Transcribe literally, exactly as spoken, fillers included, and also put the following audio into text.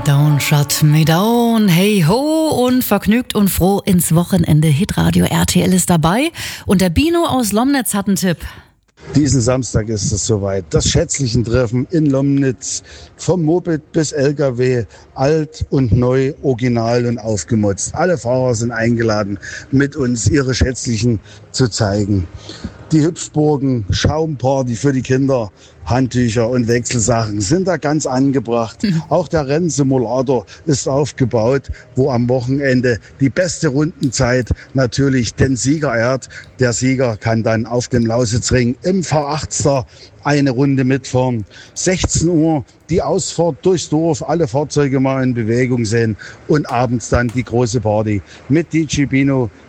Don't shut me down, hey ho, und vergnügt und froh ins Wochenende. Hitradio R T L ist dabei und der Bino aus Lomnitz hat einen Tipp. Diesen Samstag ist es soweit. Das Schätzlichen-Treffen in Lomnitz. Vom Moped bis L K W. Alt und neu, original und aufgemotzt. Alle Fahrer sind eingeladen, mit uns ihre Schätzlichen zu zeigen. Die Hüpfburgen, Schaumparty für die Kinder, Handtücher und Wechselsachen sind da ganz angebracht. Mhm. Auch der Rennsimulator ist aufgebaut, wo am Wochenende die beste Rundenzeit natürlich den Sieger ehrt. Der Sieger kann dann auf dem Lausitzring im V acht eine Runde mitfahren. sechzehn Uhr die Ausfahrt durchs Dorf, alle Fahrzeuge mal in Bewegung sehen und abends dann die große Party mit D J Bino,